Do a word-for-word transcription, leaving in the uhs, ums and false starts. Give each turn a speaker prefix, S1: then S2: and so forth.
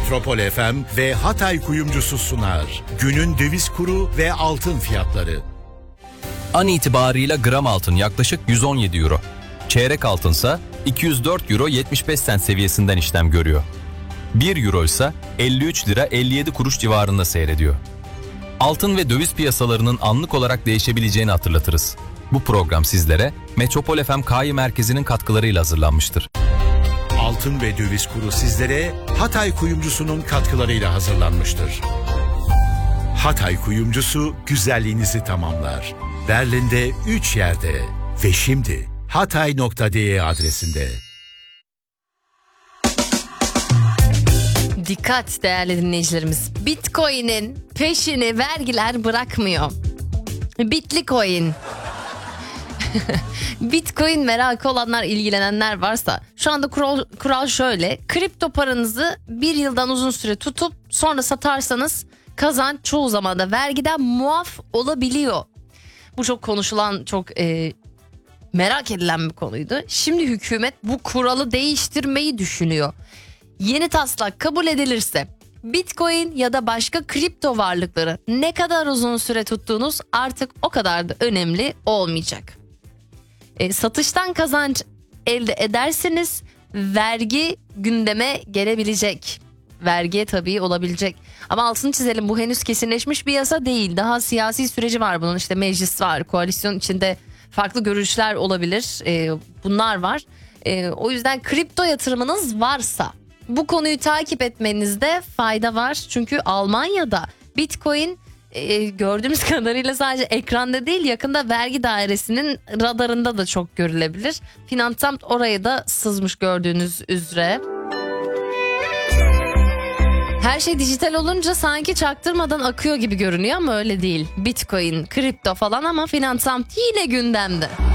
S1: Metropol F M ve Hatay Kuyumcusu sunar. Günün döviz kuru ve altın fiyatları.
S2: An itibarıyla gram altın yaklaşık yüz on yedi euro. Çeyrek altınsa iki yüz dört euro yetmiş beş sent seviyesinden işlem görüyor. bir euro ise elli üç lira elli yedi kuruş civarında seyrediyor. Altın ve döviz piyasalarının anlık olarak değişebileceğini hatırlatırız. Bu program sizlere Metropol F M K Y merkezinin katkılarıyla hazırlanmıştır.
S1: Altın ve döviz kuru sizlere Hatay Kuyumcusu'nun katkılarıyla hazırlanmıştır. Hatay Kuyumcusu güzelliğinizi tamamlar. Berlin'de üç yerde ve şimdi hatay nokta de adresinde.
S3: Dikkat değerli dinleyicilerimiz. Bitcoin'in peşini vergiler bırakmıyor. Bitcoin. Bitcoin merakı olanlar, ilgilenenler varsa şu anda kural, kural şöyle: kripto paranızı bir yıldan uzun süre tutup sonra satarsanız kazanç çoğu zaman da vergiden muaf olabiliyor. Bu çok konuşulan, çok e, merak edilen bir konuydu. Şimdi hükümet bu kuralı değiştirmeyi düşünüyor. Yeni taslak kabul edilirse Bitcoin ya da başka kripto varlıkları ne kadar uzun süre tuttuğunuz artık o kadar da önemli olmayacak. E, satıştan kazanç elde ederseniz vergi gündeme gelebilecek. Vergiye tabii olabilecek. Ama altını çizelim, bu henüz kesinleşmiş bir yasa değil. Daha siyasi süreci var bunun. İşte meclis var, koalisyon içinde farklı görüşler olabilir. E, bunlar var. E, o yüzden kripto yatırımınız varsa bu konuyu takip etmenizde fayda var. Çünkü Almanya'da Bitcoin e, gördüğümüz kadarıyla sadece ekranda değil, yakında vergi dairesinin radarında da çok görülebilir. Finansamt oraya da sızmış gördüğünüz üzere. Her şey dijital olunca sanki çaktırmadan akıyor gibi görünüyor ama öyle değil. Bitcoin, kripto falan ama Finansamt yine gündemde.